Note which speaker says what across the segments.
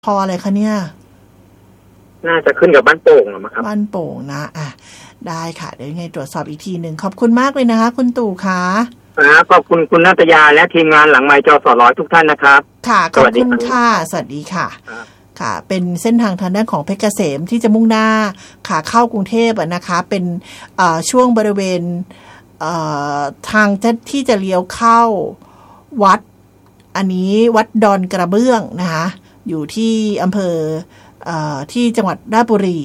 Speaker 1: พออะไรคะเนี่ย
Speaker 2: น่าจะขึ้นกับบ้านโป่งหรือมั้งครับ
Speaker 1: บ้านโป่งนะได้ค่ะเดี๋ยวยังไงตรวจสอบอีกทีหนึ่งขอบคุณมากเลยนะคะคุณตู่ค่ะ
Speaker 2: ขอบคุณคุณนาตยาและทีมงานหลังไมค์จสร้อยทุกท่านนะครับ
Speaker 1: ค่ะขอบคุณค่ะสวัสดีค่ะค่ะเป็นเส้นทางด้านของเพชรเกษมที่จะมุ่งหน้าขาเข้ากรุงเทพนะคะเป็นช่วงบริเวณทางที่จะเลี้ยวเข้าวัดอันนี้วัดดอนกระเบื้องนะคะอยู่ที่อำเภอที่จังหวัดราชบุรี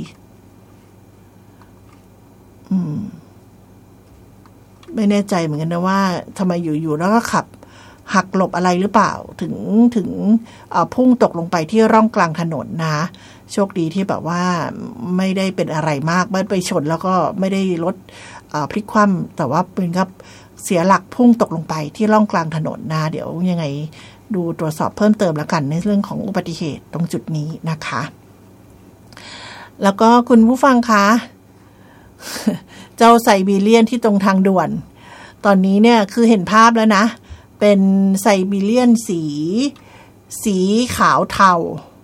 Speaker 1: ไม่แน่ใจเหมือนกันนะว่าทำไมอยู่ๆแล้วก็ขับหักหลบอะไรหรือเปล่าถึงพุ่งตกลงไปที่ร่องกลางถนนนะโชคดีที่แบบว่าไม่ได้เป็นอะไรมากไม่ไปชนแล้วก็ไม่ได้รถพลิกคว่ำแต่ว่าเป็นครับเสียหลักพุ่งตกลงไปที่ร่องกลางถนนนะเดี๋ยวยังไงดูตรวจสอบเพิ่มเติมแล้วกันในเรื่องของอุบัติเหตุตรงจุดนี้นะคะแล้วก็คุณผู้ฟังคะเจ้าไซบีเรียนที่ตรงทางด่วนตอนนี้เนี่ยคือเห็นภาพแล้วนะเป็นไซบีเรียนสีขาวเทา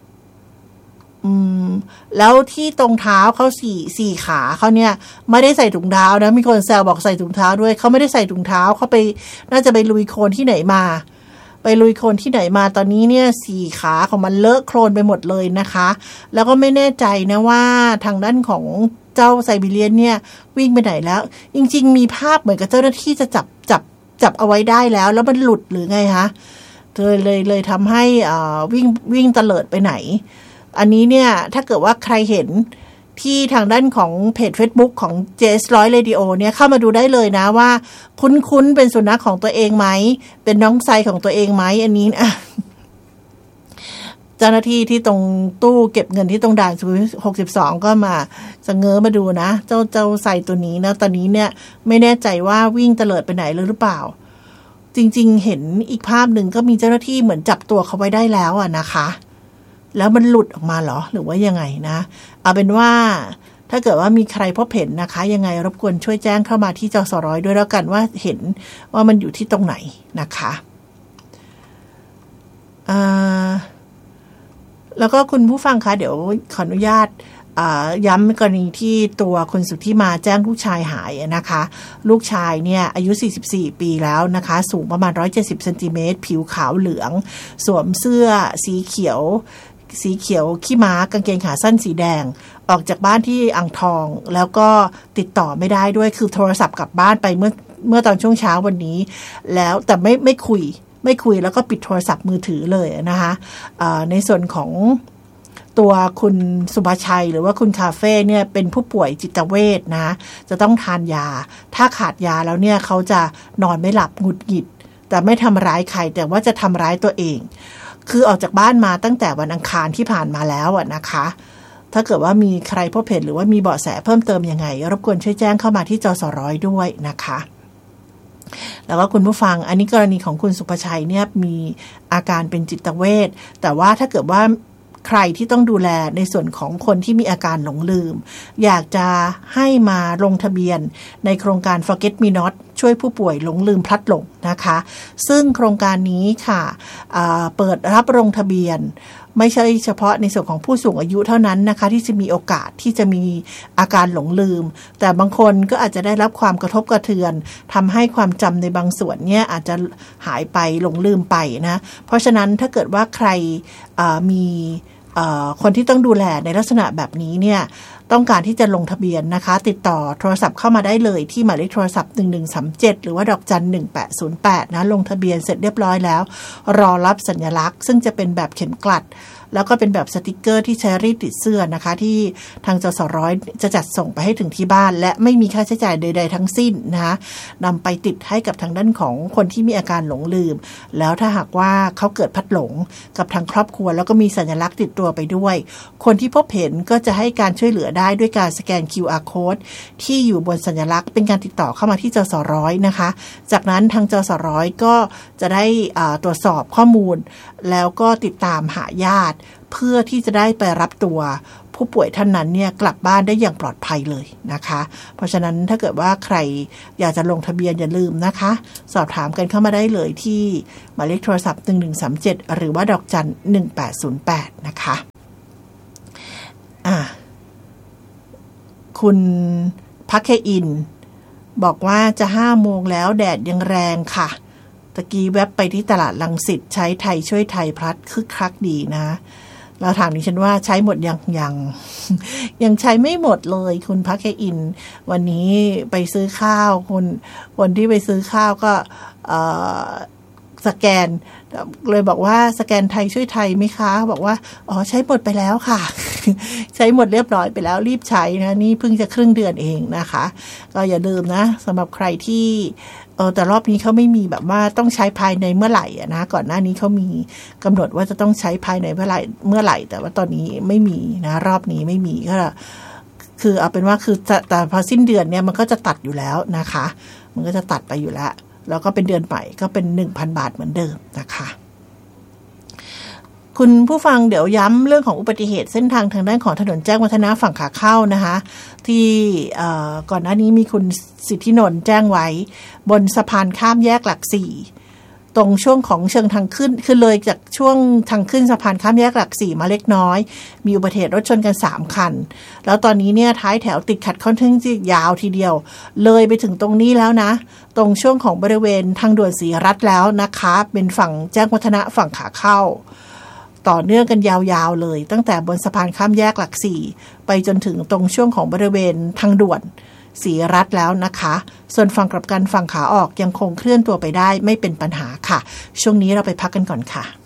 Speaker 1: แล้วที่ตรงเท้าเขาสี่ขาเขาเนี่ยไม่ได้ใส่ถุงเท้านะมีคนแซวบอกใส่ถุงเท้าด้วยเขาไม่ได้ใส่ถุงเท้าเขาไปน่าจะไปลุยโคลนที่ไหนมาตอนนี้เนี่ยสี่ขาของมันเลอะโคลนไปหมดเลยนะคะแล้วก็ไม่แน่ใจนะว่าทางด้านของเจ้าไซบีเรียนเนี่ยวิ่งไปไหนแล้วจริงๆมีภาพเหมือนกับเจ้าหน้าที่จะจับเอาไว้ได้แล้วมันหลุดหรือไงคะเลยทำให้วิ่งเตลิดไปไหนอันนี้เนี่ยถ้าเกิดว่าใครเห็นที่ทางด้านของเพจ Facebook ของ JS100 Radio เนี่ยเข้ามาดูได้เลยนะว่าคุ้นเป็นสุนัขของตัวเองไหมเป็นน้องไซของตัวเองไหมอันนี้นะเจ้าหน้าที่ที่ตรงตู้เก็บเงินที่ตรงด่าน62ก็มาจะเง้อมาดูนะเจ้าไซตัวนี้นะตอนนี้เนี่ยไม่แน่ใจว่าวิ่งเตลิดไปไหนหรือเปล่าจริงๆเห็นอีกภาพหนึ่งก็มีเจ้าหน้าที่เหมือนจับตัวเขาไว้ได้แล้วนะคะแล้วมันหลุดออกมาเหรอหรือว่ายังไงนะเอาเป็นว่าถ้าเกิดว่ามีใครพบเห็นนะคะยังไงรบกวนช่วยแจ้งเข้ามาที่จสร้อยด้วยแล้วกันว่าเห็นว่ามันอยู่ที่ตรงไหนนะคะแล้วก็คุณผู้ฟังคะเดี๋ยวขออนุญาตย้ำกรณีที่ตัวคุณสุทธิมาแจ้งลูกชายหายนะคะลูกชายเนี่ยอายุ44ปีแล้วนะคะสูงประมาณ170เซนติเมตรผิวขาวเหลืองสวมเสื้อสีเขียวขี้ม้ากางเกงขาสั้นสีแดงออกจากบ้านที่อ่างทองแล้วก็ติดต่อไม่ได้ด้วยคือโทรศัพท์กลับบ้านไปเมื่อตอนช่วงเช้าวันนี้แล้วแต่ไม่คุยแล้วก็ปิดโทรศัพท์มือถือเลยนะคะในส่วนของตัวคุณสุภชัยหรือว่าคุณคาเฟ่เนี่ยเป็นผู้ป่วยจิตเวชนะจะต้องทานยาถ้าขาดยาแล้วเนี่ยเขาจะนอนไม่หลับหงุดหงิดแต่ไม่ทำร้ายใครแต่ว่าจะทำร้ายตัวเองคือออกจากบ้านมาตั้งแต่วันอังคารที่ผ่านมาแล้วนะคะถ้าเกิดว่ามีใครพบเห็นหรือว่ามีเบาะแสเพิ่มเติมยังไงรบกวนช่วยแจ้งเข้ามาที่จสร้อยด้วยนะคะแล้วก็คุณผู้ฟังอันนี้กรณีของคุณสุภชัยเนี่ยมีอาการเป็นจิตเวชแต่ว่าถ้าเกิดว่าใครที่ต้องดูแลในส่วนของคนที่มีอาการหลงลืมอยากจะให้มาลงทะเบียนในโครงการ Forget Me Not ช่วยผู้ป่วยหลงลืมพลัดหลงนะคะซึ่งโครงการนี้ค่ะเปิดรับลงทะเบียนไม่ใช่เฉพาะในส่วนของผู้สูงอายุเท่านั้นนะคะที่จะมีโอกาสที่จะมีอาการหลงลืมแต่บางคนก็อาจจะได้รับความกระทบกระเทือนทำให้ความจำในบางส่วนเนี่ยอาจจะหายไปหลงลืมไปนะเพราะฉะนั้นถ้าเกิดว่าใครมีคนที่ต้องดูแลในลักษณะแบบนี้เนี่ยต้องการที่จะลงทะเบียนนะคะติดต่อโทรศัพท์เข้ามาได้เลยที่หมายเลขโทรศัพท์1137หรือว่าดอกจัน1808นะลงทะเบียนเสร็จเรียบร้อยแล้วรอรับสัญลักษณ์ซึ่งจะเป็นแบบเข็มกลัดแล้วก็เป็นแบบสติกเกอร์ที่ใช้รีดติดเสื้อนะคะที่ทางจสร้อยจะจัดส่งไปให้ถึงที่บ้านและไม่มีค่าใช้จ่ายใดๆทั้งสิ้นนะคะนำไปติดให้กับทางด้านของคนที่มีอาการหลงลืมแล้วถ้าหากว่าเขาเกิดพลัดหลงกับทางครอบครัวแล้วก็มีสัญลักษณ์ติดตัวไปด้วยคนที่พบเห็นก็จะให้การช่วยเหลือได้ด้วยการสแกน QR code ที่อยู่บนสัญลักษณ์เป็นการติดต่อเข้ามาที่จสร้อยนะคะจากนั้นทางจสร้อยก็จะได้ตรวจสอบข้อมูลแล้วก็ติดตามหาญาติเพื่อที่จะได้ไปรับตัวผผู้ป่วยท่านนั้นเนี่ยกลับบ้านได้อย่างปลอดภัยเลยนะคะเพราะฉะนั้นถ้าเกิดว่าใครอยากจะลงทะเบียนอย่าลืมนะคะสอบถามกันเข้ามาได้เลยที่หมายเลขโทรศัพท์1137หรือว่าดอกจัน1808นะคะคุณพักเคอินบอกว่าจะ5 โมงแล้วแดดยังแรงค่ะตะกี้แวบไปที่ตลาดรังสิตใช้ไทยช่วยไทยพลัดคึกคักดีนะเราถามดิฉันว่าใช้หมดยังใช้ไม่หมดเลยคุณพักเคอินวันนี้ไปซื้อข้าวคนที่ไปซื้อข้าวก็สแกนเลยบอกว่าสแกนไทยช่วยไทยไหมคะบอกว่าอ๋อใช้หมดไปแล้วค่ะ ใช้หมดเรียบร้อยไปแล้วรีบใช้นะนี่เพิ่งจะครึ่งเดือนเองนะคะก็อย่าลืมนะสำหรับใครที่แต่รอบนี้เขาไม่มีแบบว่าต้องใช้ภายในเมื่อไหร่นะก่อนหน้านี้เขามีกำหนดว่าจะต้องใช้ภายในเมื่อไหร่แต่ว่าตอนนี้ไม่มีนะรอบนี้ไม่มีก็คือเอาเป็นว่าคือแต่พอสิ้นเดือนเนี่ยมันก็จะตัดอยู่แล้วนะคะมันก็จะตัดไปอยู่แล้วก็เป็นเดือนใหม่ก็เป็น 1,000 บาทเหมือนเดิมนะคะคุณผู้ฟังเดี๋ยวย้ำเรื่องของอุบัติเหตุเส้นทางด้านของถนนแจ้งวัฒนะฝั่งขาเข้านะคะที่ก่อนหน้านี้มีคุณสิทธินนท์แจ้งไว้บนสะพานข้ามแยกหลัก4ตรงช่วงของเชิงทางขึ้นคือเลยจากช่วงทางขึ้นสะพานข้ามแยกหลัก4มาเล็กน้อยมีอุบัติเหตุรถชนกัน3 คันแล้วตอนนี้เนี่ยท้ายแถวติดขัดค่อนข้างยาวทีเดียวเลยไปถึงตรงนี้แล้วนะตรงช่วงของบริเวณทางด่วนศรีรัตน์แล้วนะคะเป็นฝั่งแจ้งวัฒนะฝั่งขาเข้าต่อเนื่องกันยาวๆเลยตั้งแต่บนสะพานข้ามแยกหลัก4ไปจนถึงตรงช่วงของบริเวณทางด่วนศรีรัตน์แล้วนะคะส่วนฝั่งกลับกันฝั่งขาออกยังคงเคลื่อนตัวไปได้ไม่เป็นปัญหาค่ะช่วงนี้เราไปพักกันก่อนค่ะ